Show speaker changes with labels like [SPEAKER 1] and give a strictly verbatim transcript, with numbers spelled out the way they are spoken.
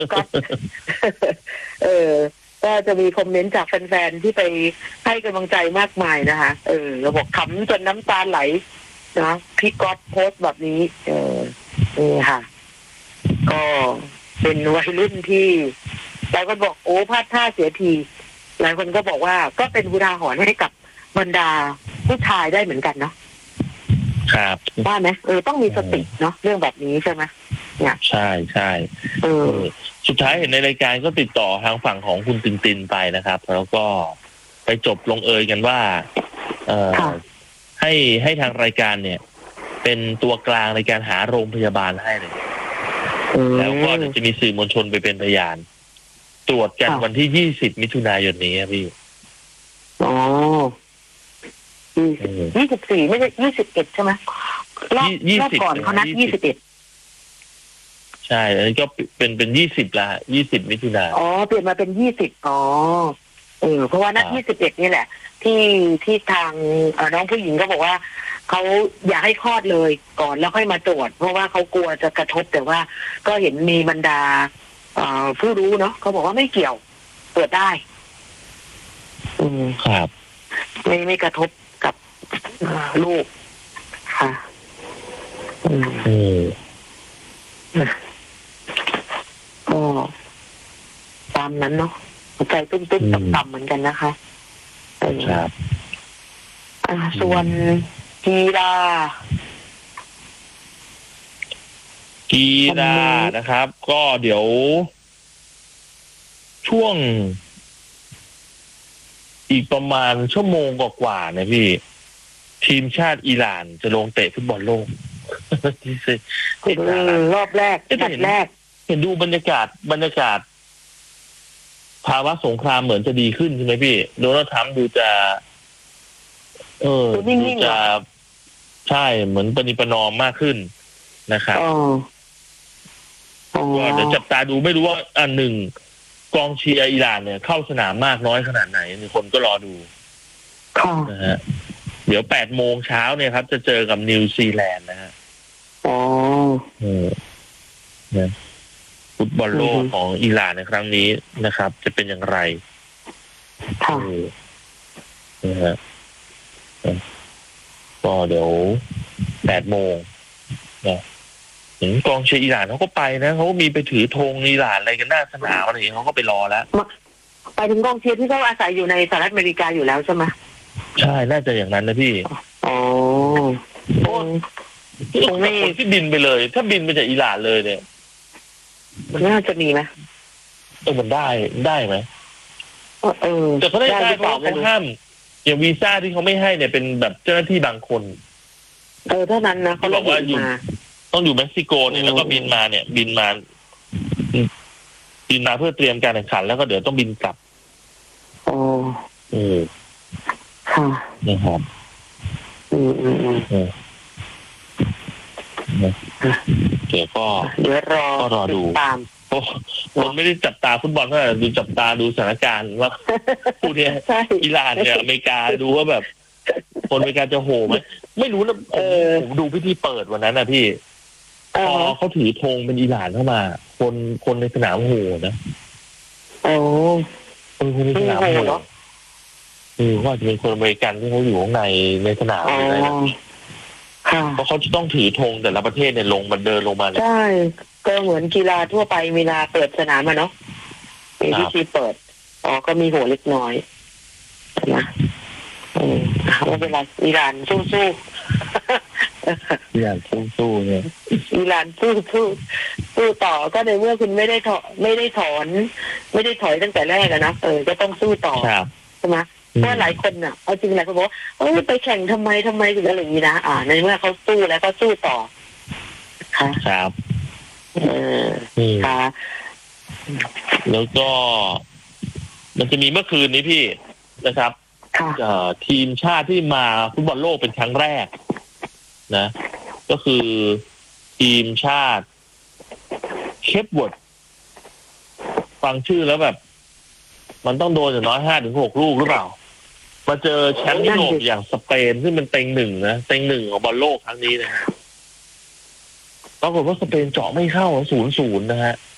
[SPEAKER 1] ก็เออก็จะมีคอมเมนต์จากแฟนๆที่ไปให้กำลังใจมากมายนะคะเออเราบอกขำจนน้ำตาไหลนะพี่ก๊อตโพสต์แบบนี้ เออนี่ค่ะก็เป็นวัยรุ่นที่หลายคนบอกโอ้พลาดท่าเสียทีหลายคนก็บอกว่าก็เป็นอุทาหรณ์ให้กับบรรดาผู้ชายได้เหมือนกันเนาะ
[SPEAKER 2] ครับ
[SPEAKER 1] ว่าไหมเออต้องมีสติเนาะเรื่องแบบนี้ใช่ไหมเนี่ย
[SPEAKER 2] ใช่ใช่
[SPEAKER 1] เออ
[SPEAKER 2] สุดท้ายเห็นในรายการก็ติดต่อทางฝั่งของคุณตินตินไปนะครับแล้วก็ไปจบลงเอยกันว่าเอ่อให้ให้ทางรายการเนี่ยเป็นตัวกลางในการหาโรงพยาบาลให้เลยแล้วก็จะมีสื่อมวลชนไปเป็นพยานตรวจกันวันที่ยี่สิบมิถุนายนนี้พี่
[SPEAKER 1] อ๋อยี่สิบสี่ไม่ใช่ยี่สิบเอ็ดใช่ไหมรอบรอบก่อนเขานัดยี่สิบเอ็ด
[SPEAKER 2] ใช่แล้วก็เป็นเป็นยี่สิบละยี่สิบมิถุนายน
[SPEAKER 1] อ๋อเปลี่ยนมาเป็นยี่สิบอ๋อเออเพราะว่านัดยี่สิบเอ็ดนี่แหละที่ที่ทางน้องผู้หญิงก็บอกว่าเขาอยากให้คลอดเลยก่อนแล้วค่อยมาตรวจเพราะว่าเขากลัวจะกระทบแต่ว่าก็เห็นมีบรรดาผู้รู้เนาะเขาบอกว่าไม่เกี่ยวตรวจได้อืม
[SPEAKER 2] ครับ
[SPEAKER 1] ไม่ไม่กระทบกับลูกค่ะอืมก็ตามนั้นเนาะหัวใจตุ้มๆต่ำๆเหมือนกันนะคะ
[SPEAKER 2] ครับ
[SPEAKER 1] อ่าส่วนกีฬา
[SPEAKER 2] กีฬานะครับก็เดี๋ยวช่วงอีกประมาณชั่วโมงกว่าๆนะพี่ทีมชาติอิหร่านจะลงเตะฟุตบอลโลก
[SPEAKER 1] รอบแรกนัดแรก
[SPEAKER 2] เห็นดูบรรยากาศบรรยากาศภาวะสงครามเหมือนจะดีขึ้นใช่ไหมพี่โดนัลด์ทรัมป์ดูจะเออดูจะใช่เหมือนปณิประนอมมากขึ้นนะครับก็เดี๋ยวจับตาดูไม่รู้ว่าอันหนึ่งกองเชียร์อิหร่านเนี่ยเข้าสนามมากน้อยขนาดไหนมีคนก็รอดูนะฮะเดี๋ยวแปดโมงเช้าเนี่ยครับจะเจอกับนิวซีแลนด์นะฮะ
[SPEAKER 1] อ๋อ
[SPEAKER 2] เออเนี่ยฟุตบอลโลกของอิหร่านในครั้งนี้นะครับจะเป็นอย่างไร
[SPEAKER 1] ค่ะ
[SPEAKER 2] นะฮะก็เดี๋ยวแปดโมงนะถึงกองเชียร์อิหร่านเขาก็ไปนะเขาก็มีไปถือธงอิหร่านอะไรกันหน้าสนามอะไรอย่างเงี้ยเขาก็ไปรอแล้ว
[SPEAKER 1] ไปถึงกองเชียร์ที่เขาอาศัยอยู่ในสหรัฐอเมริกาอยู่แล้วใช่ไหม
[SPEAKER 2] ใช่น่าจะอย่างนั้นนะพี่
[SPEAKER 1] อ๋อ
[SPEAKER 2] คงไม่ที่บินไปเลยถ้าบินไปจากอิหร่านเลยเนี่ย
[SPEAKER 1] มันน่าจะมีไหม
[SPEAKER 2] เออมันได้ได้ไหม
[SPEAKER 1] เออ
[SPEAKER 2] แต่เขาได้ได้เพราะเขาห้ามอย่างวีซ่าที่เขาไม่ให้เนี่ยเป็นแบบเจ้าหน้าที่บางคน
[SPEAKER 1] เออเท่านั้นนะ
[SPEAKER 2] เขาบอกว่าอยู่ต้องอยู่เม็กซิโกเนี่ยแล้วก็บินมาเนี่ยบินมาบินมาเพื่อเตรียมการแข่งขันแล้วก็เดี๋ยวต้องบินกลับ
[SPEAKER 1] อ๋อ
[SPEAKER 2] เออ
[SPEAKER 1] ค่ะ
[SPEAKER 2] นะครับ
[SPEAKER 1] อืมอืมอืม
[SPEAKER 2] เดี๋ยวก็
[SPEAKER 1] เดี๋ยวรอ
[SPEAKER 2] ก็รอดู
[SPEAKER 1] ตาม
[SPEAKER 2] คนไม่ได้จับตาฟุตบอลเท่าไหร่ดูจับตาดูสถานการณ์ว่าผู้เนี่ยอิหร่านเนี่ยอเมริกาดูว่าแบบคนอเมริกาจะโหไหมไม่รู้นะผมดูพิธีเปิดวันนั้นนะพี่พอเขาถือธงเป็นอิหร่านเข้ามาคนคนในสนามโหนะ
[SPEAKER 1] โอ้
[SPEAKER 2] คนคนในสนามโหคือว่าจะเป็นคนอเมริกันที่เขาอยู่ข้างในในสนามอะไรนะเพราะเขาจะต้องถือธงแต่ละประเทศเนี่ยลงมาเดินลงมา
[SPEAKER 1] ใช่ก็เหมือนกีฬาทั่วไปเวลาเปิดสนามอะเนาะมีพิธีเปิดอ๋อก็มีโหเล็กน้อยนะเออไม่เป็นไรอิหร่านสู้ๆ
[SPEAKER 2] อิหร่านสู้ๆเนี่ย
[SPEAKER 1] อิหร่านสู้สู้สู้ต่อก็ในเมื่อคุณไม่ได้ถอนไม่ได้ถอนไม่ได้ถอยตั้งแต่แรกอะนะเออก็ต้องสู้ต่อใช่ไหมเพราะหลายคนน่ะเอาจริงหลายคนบอกว่าเอ้ยไปแข่งทำไมทำไมถึงอะไรอย่างนี้นะอ่าในเมื่อเขาสู้แล้วก็สู้ต่อค่ะ
[SPEAKER 2] ครับ
[SPEAKER 1] เออค่ะ
[SPEAKER 2] แล้วก็มันจะมีเมื่อคืนนี้พี่นะครับทีมชาติที่มาฟุตบอลโลกเป็นครั้งแรกนะก็คือทีมชาติเคปเวิร์ดฟังชื่อแล้วแบบมันต้องโดนอย่างน้อยห้าถึงหกลูกหรือเปล่ามาเจอแชมป์ยุโรปอย่างสเปนซึ่งเป็นเต็งหนึ่งนะเต็งหนึ่งของบอลโลกครั้งนี้นะฮะปรากฏว่าสเปนเจาะไม่เข้าศูนย์ศูนย์นะฮะ